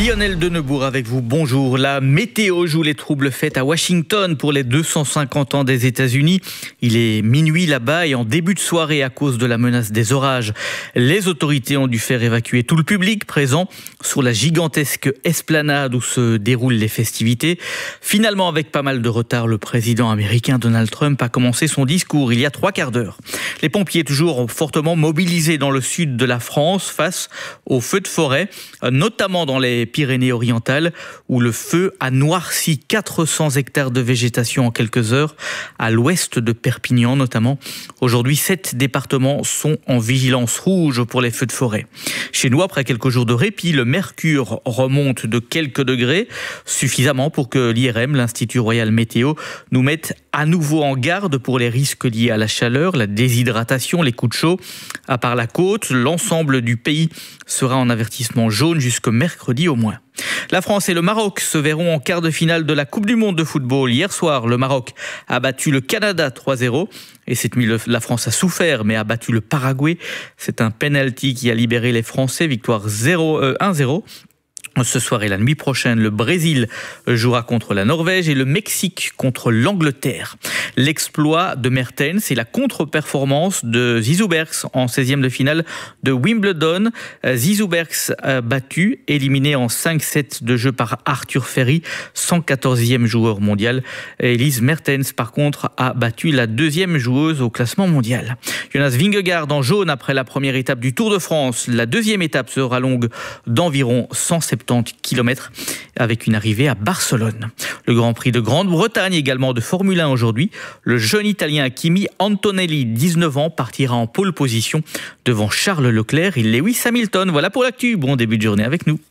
Lionel Denebourg avec vous, bonjour. La météo joue les troubles faits à Washington pour les 250 ans des États-Unis. Il est minuit là-bas et en début de soirée à cause de la menace des orages. Les autorités ont dû faire évacuer tout le public présent sur la gigantesque esplanade où se déroulent les festivités. Finalement, avec pas mal de retard, le président américain Donald Trump a commencé son discours il y a 3/4 d'heure. Les pompiers toujours fortement mobilisés dans le sud de la France face aux feux de forêt, notamment dans les Pyrénées-Orientales, où le feu a noirci 400 hectares de végétation en quelques heures, à l'ouest de Perpignan notamment. Aujourd'hui, 7 départements sont en vigilance rouge pour les feux de forêt. Chez nous, après quelques jours de répit, le mercure remonte de quelques degrés, suffisamment pour que l'IRM, l'Institut Royal Météo, nous mette à nouveau en garde pour les risques liés à la chaleur, la déshydratation, les coups de chaud. À part la côte, l'ensemble du pays sera en avertissement jaune jusqu'au mercredi au moins. La France et le Maroc se verront en quart de finale de la Coupe du Monde de football. Hier soir, le Maroc a battu le Canada 3-0. Et cette nuit, la France a souffert, mais a battu le Paraguay. C'est un penalty qui a libéré les Français. Victoire 1-0. Ce soir et la nuit prochaine, le Brésil jouera contre la Norvège et le Mexique contre l'Angleterre. L'exploit de Mertens et la contre-performance de Zizou Bergs en 16e de finale de Wimbledon. Zizou Bergs battu, éliminé en 5-7 de jeu par Arthur Ferry, 114e joueur mondial. Elise Mertens, par contre, a battu la 2e joueuse au classement mondial. Jonas Vingegaard en jaune après la première étape du Tour de France. La deuxième étape sera longue d'environ 170 km avec une arrivée à Barcelone. Le Grand Prix de Grande-Bretagne également de Formule 1 aujourd'hui. Le jeune Italien Kimi Antonelli, 19 ans, partira en pole position devant Charles Leclerc et Lewis Hamilton. Voilà pour l'actu. Bon début de journée avec nous.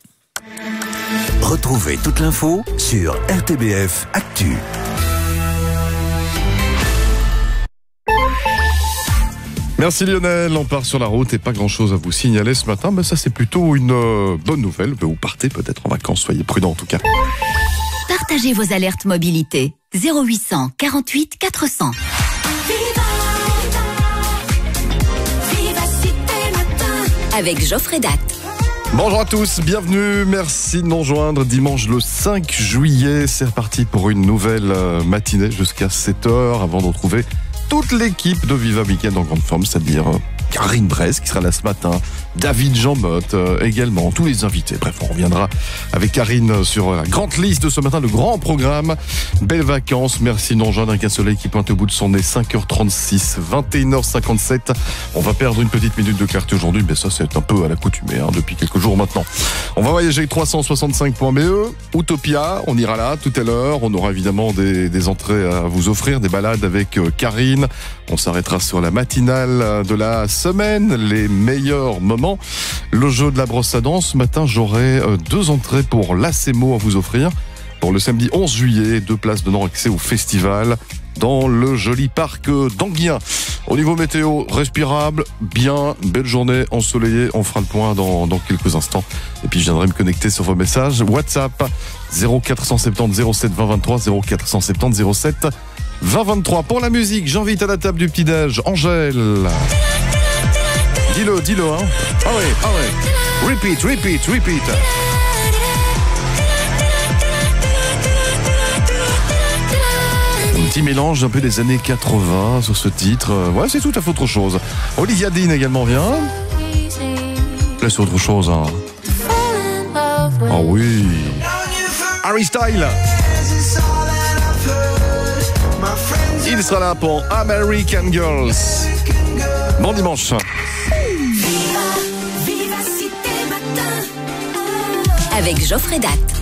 Retrouvez toute l'info sur RTBF Actu. Merci Lionel, on part sur la route et pas grand chose à vous signaler ce matin, mais ça c'est plutôt une bonne nouvelle. Vous partez peut-être en vacances, soyez prudents en tout cas. Partagez vos alertes mobilité 0800 48 400. Avec Geoffrey Datt. Bonjour à tous, bienvenue, merci de nous rejoindre. Dimanche le 5 juillet, c'est reparti pour une nouvelle matinée jusqu'à 7h avant de retrouver toute l'équipe de Viva Weekend en grande forme, c'est-à-dire Karine Brest qui sera là ce matin, David Jean-Motte également, tous les invités. Bref, on reviendra avec Karine sur la grande liste de ce matin, le grand programme. Belles vacances, merci de nous rejoindre avec un soleil qui pointe au bout de son nez, 5h36, 21h57. On va perdre une petite minute de clarté aujourd'hui, mais ça c'est un peu à l'accoutumée depuis quelques jours maintenant. On va voyager avec 365.be, Utopia, on ira là tout à l'heure. On aura évidemment des entrées à vous offrir, des balades avec Karine. On s'arrêtera sur la matinale de la semaine, les meilleurs moments. Le jeu de la brosse à dents, ce matin j'aurai 2 entrées pour l'ACMO à vous offrir. Pour le samedi 11 juillet, 2 places donnant accès au festival dans le joli parc d'Anguien. Au niveau météo, respirable, bien, belle journée ensoleillée. On fera le point dans quelques instants. Et puis je viendrai me connecter sur vos messages. WhatsApp 0470 07 20 23, 0470 07 20 23. Pour la musique, j'invite à la table du petit-déj Angèle. Dis-le, hein. Ah ouais. Repeat. Un petit mélange un peu des années 80 sur ce titre. Ouais, c'est tout à fait autre chose. Olivia Dean également vient. Là, c'est autre chose, hein. Ah oui. Harry Styles. Il sera là pour American Girls. Bon dimanche. Avec Geoffrey Datt.